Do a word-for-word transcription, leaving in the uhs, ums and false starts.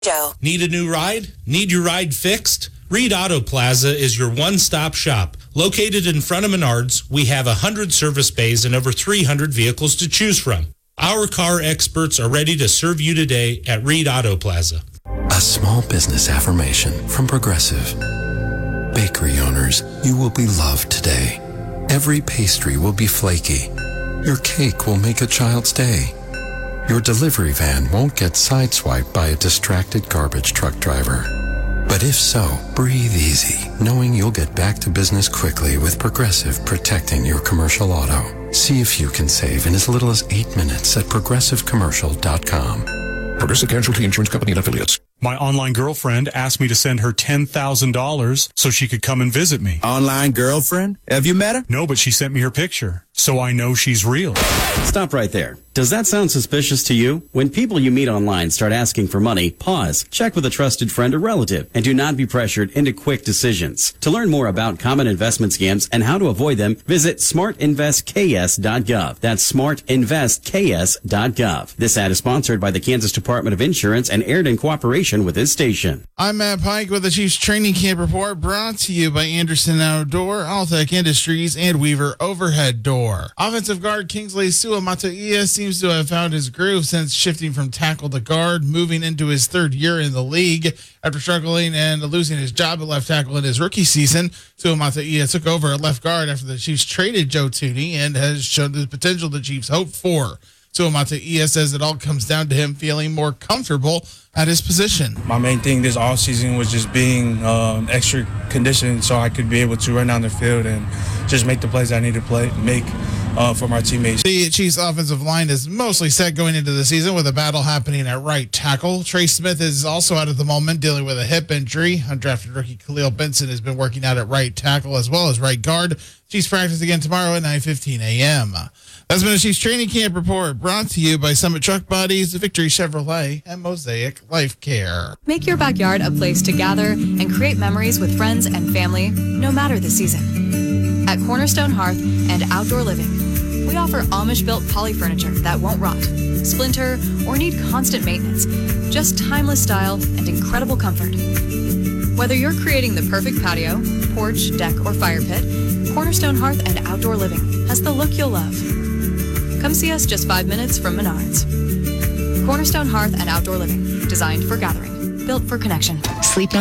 Joe. Need a new ride? Need your ride fixed? Reed Auto Plaza is your one-stop shop. Located in front of Menards, we have one hundred service bays and over three hundred vehicles to choose from. Our car experts are ready to serve you today at Reed Auto Plaza. A small business affirmation from Progressive. Bakery owners, you will be loved today. Every pastry will be flaky. Your cake will make a child's day. Your delivery van won't get sideswiped by a distracted garbage truck driver. But if so, breathe easy, knowing you'll get back to business quickly with Progressive protecting your commercial auto. See if you can save in as little as eight minutes at progressive commercial dot com. Progressive Casualty Insurance Company and Affiliates. My online girlfriend asked me to send her ten thousand dollars so she could come and visit me. Online girlfriend? Have you met her? No, but she sent me her picture, so I know she's real. Stop right there. Does that sound suspicious to you? When people you meet online start asking for money, pause, check with a trusted friend or relative, and do not be pressured into quick decisions. To learn more about common investment scams and how to avoid them, visit smart invest k s dot gov. That's smart invest k s dot gov. This ad is sponsored by the Kansas Department of Insurance and aired in cooperation with this station. I'm Matt Pike with the Chiefs Training Camp Report, brought to you by Anderson Outdoor, Altec Industries, and Weaver Overhead Door. Offensive guard Kingsley Suamataia seems to have found his groove since shifting from tackle to guard, moving into his third year in the league. After struggling and losing his job at left tackle in his rookie season, Suamataia took over at left guard after the Chiefs traded Joe Thuney and has shown the potential the Chiefs hoped for. Suamataia says it all comes down to him feeling more comfortable at his position. My main thing this offseason was just being um, extra conditioned so I could be able to run down the field and just make the plays I need to play, make uh, for my teammates. The Chiefs offensive line is mostly set going into the season with a battle happening at right tackle. Trey Smith is also out at the moment dealing with a hip injury. Undrafted rookie Khalil Benson has been working out at right tackle as well as right guard. Chiefs practice again tomorrow at nine fifteen a.m. That's been a Chiefs Training Camp Report brought to you by Summit Truck Bodies, Victory Chevrolet, and Mosaic Life Care. Make your backyard a place to gather and create memories with friends and family, no matter the season. At Cornerstone Hearth and Outdoor Living, we offer Amish-built poly furniture that won't rot, splinter, or need constant maintenance. Just timeless style and incredible comfort. Whether you're creating the perfect patio, porch, deck, or fire pit, Cornerstone Hearth and Outdoor Living has the look you'll love. Come see us just five minutes from Menards. Cornerstone Hearth and Outdoor Living, designed for gathering, built for connection. Sleep